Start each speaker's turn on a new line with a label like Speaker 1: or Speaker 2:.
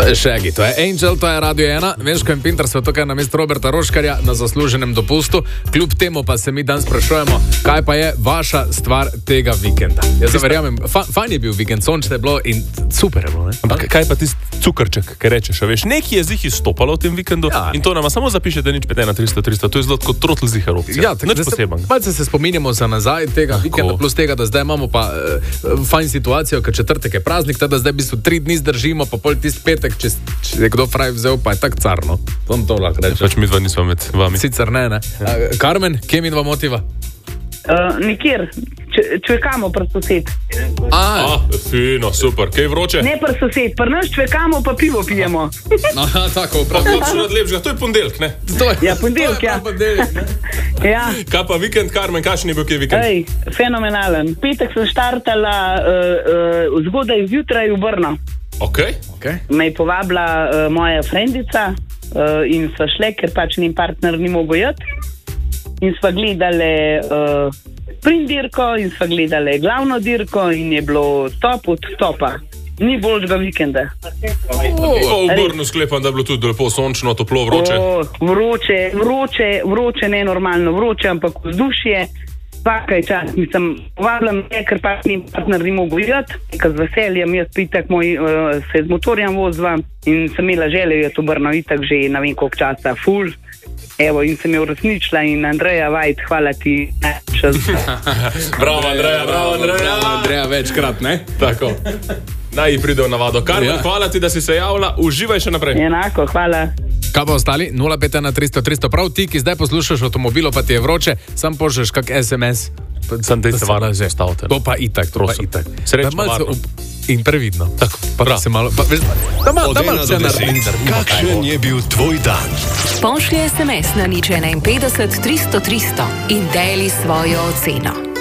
Speaker 1: To je Shaggy, to je Angel, to je Radio 1. Veško in Pinter so tukaj na mesto Roberta Roškarja na zasluženem dopustu. Kljub temu pa se mi danes sprašujemo, kaj pa je vaša stvar tega vikenda. Jaz verjamem, fajn je bil vikend, sončne je bilo in super je bilo. Ne?
Speaker 2: Ampak kaj pa tisti cukrček, kaj rečeš, a veš, neki je zih izstopalo v tem vikendu in to nama samo zapišete nič 5-1-300-300, to je zelo kot trotl ziher opcija.
Speaker 1: Ja, tako malce se spominjamo za nazaj tega vikenda, plus tega, da zdaj imamo pa fajn situacijo, ker četrtek je praznik, da zdaj v bistvu 3 dni zdržimo, pa pol tisti petek, če je kdo fraj vzel, pa je tak carno. To lahko rečem.
Speaker 2: Pač mi dva nismo med vami.
Speaker 1: Sicer ne. Carmen, kje mi dva motiva?
Speaker 3: Nikjer. Čvekamo pri sosed.
Speaker 2: Fino, super. Kaj je vroče?
Speaker 3: Ne pri sosed, pri nas čvekamo, pa pivo pijemo.
Speaker 1: Aha, tako,
Speaker 2: Točno odlepšega, to je ponedeljek, ne?
Speaker 3: Ja, ponedeljek, ja. Ja.
Speaker 2: Kaj pa vikend, Carmen, kakšen je bil kaj vikend?
Speaker 3: Fenomenalen. Petek sem štartala zgodaj zjutraj v Brno.
Speaker 2: Okay.
Speaker 3: Me je povabila moja frendica in sva šle, ker pač njen partner ni mogel jeti. In sva gledali sprint dirko in sva gledali glavno dirko in je bilo top od topa. Ni boljšega vikenda.
Speaker 2: V Brnu sklepam, da je bilo tudi lepo sončno, toplo, vroče.
Speaker 3: Vroče, nenormalno vroče, ampak vzdušje. Svakaj čas, povabila me, ker pač njen partner ni mogel jeti, ker z veseljem jaz pitak se z motorjem vozva in sem imela željo jeti v Brno itak že ne vem koliko časa, full. Evo, in sem jo uresničila in Andreja Vajt, hvala ti.
Speaker 2: Bravo, Andreja.
Speaker 1: Andreja večkrat, ne?
Speaker 2: Tako. Naj pride v navado. Carmen, hvala ti, da si se javila. Uživaj še naprej.
Speaker 3: Enako, hvala.
Speaker 1: Kaj pa ostali? 051-300-300. Prav ti, ki zdaj poslušaš avtomobilo, pa ti je vroče, sam pošlješ kak SMS.
Speaker 2: Sam dej se varno že stavite.
Speaker 1: To pa itak.
Speaker 2: Srečno varno.
Speaker 1: In previdno.
Speaker 2: Tako,
Speaker 1: pa se malo... Da malo se naredi.
Speaker 4: Kakšen je bil tvoj dan?
Speaker 5: Pošlji SMS na 051 300 300 in deli svojo oceno.